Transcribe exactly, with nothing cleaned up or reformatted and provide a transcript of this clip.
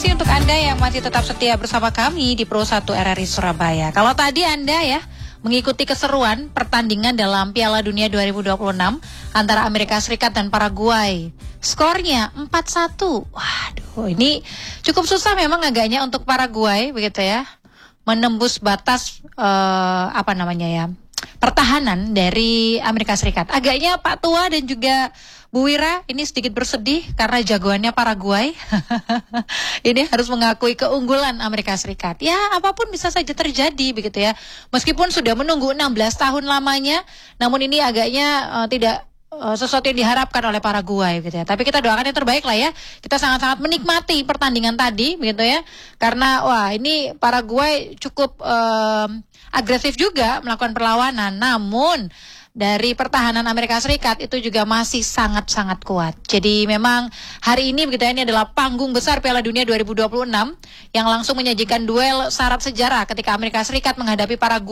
kasih untuk Anda yang masih tetap setia bersama kami di Pro satu R R I Surabaya. Kalau tadi Anda ya mengikuti keseruan pertandingan dalam Piala Dunia dua ribu dua puluh enam antara Amerika Serikat dan Paraguay. Skornya empat satu. Waduh, ini cukup susah memang agaknya untuk Paraguay begitu ya. Menembus batas uh, apa namanya ya? pertahanan dari Amerika Serikat. Agaknya Pak Tua dan juga Bu Wira ini sedikit bersedih karena jagoannya Paraguay. Ini harus mengakui keunggulan Amerika Serikat. Ya, apapun bisa saja terjadi begitu ya. Meskipun sudah menunggu enam belas tahun lamanya, namun ini agaknya uh, tidak uh, sesuatu yang diharapkan oleh Paraguay gitu ya. Tapi kita doakan yang terbaik lah ya. Kita sangat-sangat menikmati pertandingan tadi begitu ya. Karena wah, ini Paraguay cukup uh, agresif juga melakukan perlawanan. Namun dari pertahanan Amerika Serikat itu juga masih sangat-sangat kuat. Jadi memang hari ini begitu ya, ini adalah panggung besar Piala Dunia dua ribu dua puluh enam yang langsung menyajikan duel syarat sejarah ketika Amerika Serikat menghadapi Paraguay.